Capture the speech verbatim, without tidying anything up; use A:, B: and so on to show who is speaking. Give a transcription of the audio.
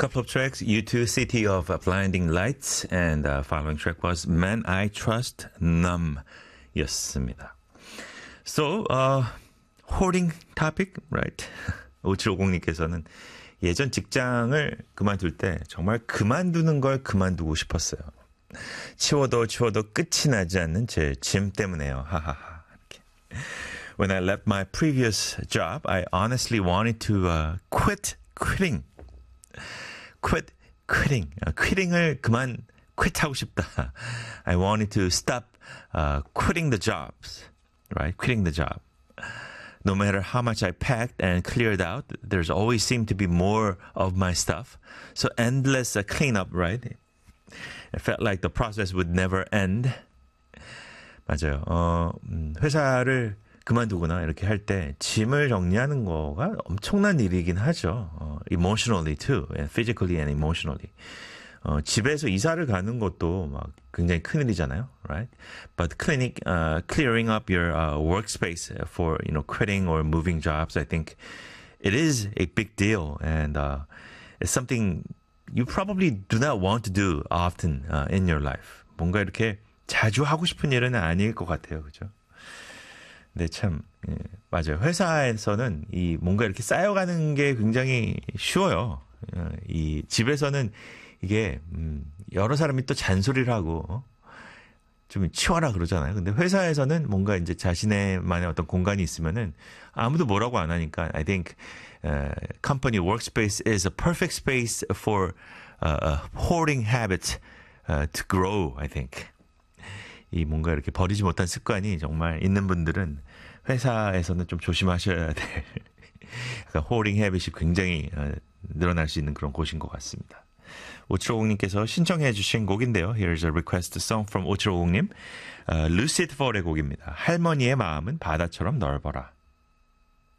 A: Couple of tracks, U two, City of Blinding Lights, and uh, following track was Man I Trust Numb 였습니다. So, uh, hoarding topic, right? 오칠오공님께서는 예전 직장을 그만둘 때 정말 그만두는 걸 그만두고 싶었어요. 치워도 치워도 끝이 나지 않는 제 짐 때문에요. 하하하. 이렇게. When I left my previous job, I honestly wanted to uh, quit quitting. quit quitting. Uh, quitting을 그만 quit하고 싶다. I wanted to stop uh, quitting the jobs. Right? Quitting the job. No matter how much I packed and cleared out, there's always seemed to be more of my stuff. So endless uh, cleanup, right? It felt like the process would never end. 맞아요. 어, 음, 회사를 그만두거나 이렇게 할 때 짐을 정리하는 거가 엄청난 일이긴 하죠. 어, emotionally too, and physically and emotionally. 어, 집에서 이사를 가는 것도 막 굉장히 큰일이잖아요, right? But cleaning, uh, clearing up your uh, workspace for you know quitting or moving jobs, I think it is a big deal, and uh, it's something you probably do not want to do often uh, in your life. 뭔가 이렇게 자주 하고 싶은 일은 아닐 것 같아요, 그죠? 네, 참 예, 맞아요. 회사에서는 이 뭔가 이렇게 쌓여가는 게 굉장히 쉬워요. 이 집에서는 이게 음, 여러 사람이 또 잔소리를 하고 어? 좀 치워라 그러잖아요. 근데 회사에서는 뭔가 이제 자신의만의 어떤 공간이 있으면은 아무도 뭐라고 안 하니까 I think uh, company workspace is a perfect space for uh, a hoarding habit uh, to grow. I think 이 뭔가 이렇게 버리지 못한 습관이 정말 있는 분들은 회사에서는 좀 조심하셔야 될 약간 hoarding habit이 굉장히 uh, 늘어날 수 있는 그런 곳인 것 같습니다. 오칠오공님께서 신청해 주신 곡인데요. Here's a request song from 오칠오공님. Uh, Lucid Fall의 곡입니다. 할머니의 마음은 바다처럼 넓어라.